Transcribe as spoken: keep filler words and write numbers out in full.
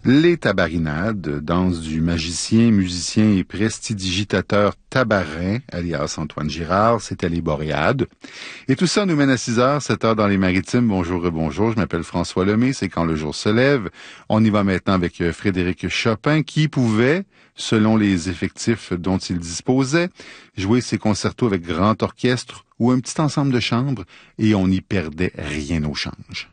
Les tabarinades, danse du magicien, musicien et prestidigitateur Tabarin, alias Antoine Girard, c'était les Boréades. Et tout ça nous mène à six heures, sept heures dans les Maritimes. Bonjour et bonjour, je m'appelle François Lemay, c'est Quand le jour se lève. On y va maintenant avec Frédéric Chopin, qui pouvait, selon les effectifs dont il disposait, jouer ses concertos avec grand orchestre ou un petit ensemble de chambre, et on n'y perdait rien au change.